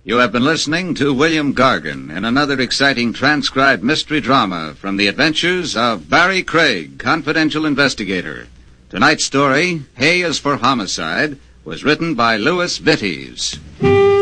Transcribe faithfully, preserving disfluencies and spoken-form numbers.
You have been listening to William Gargan in another exciting transcribed mystery drama from the adventures of Barry Craig, confidential investigator. Tonight's story, Hay is for Homicide, was written by Louis Vittes.